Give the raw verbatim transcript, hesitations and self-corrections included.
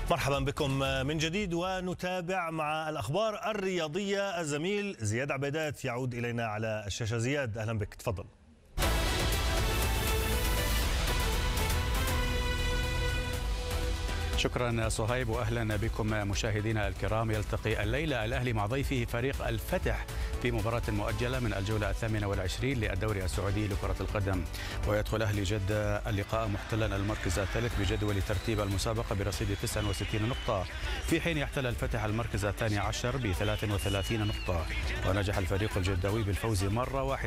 مرحبا بكم من جديد، ونتابع مع الأخبار الرياضية. الزميل زياد عبيدات يعود إلينا على الشاشة. زياد، أهلا بك، تفضل. شكرا صهيب، واهلا بكم مشاهدينا الكرام. يلتقي الليله الاهلي مع ضيفه فريق الفتح في مباراه مؤجله من الجوله الثامنه والعشرين للدوري السعودي لكره القدم، ويدخل اهلي جده اللقاء محتلا المركز الثالث بجدول ترتيب المسابقه برصيد تسعة وستين نقطه، في حين يحتل الفتح المركز الثاني عشر ب ثلاث وثلاثين نقطه. ونجح الفريق الجداوي بالفوز مره واحده